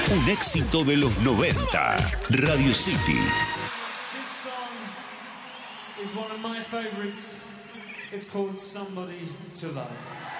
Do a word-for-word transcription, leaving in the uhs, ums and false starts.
Un éxito de los noventa. Radio City. This song is one of my favorites. It's called Somebody to Love.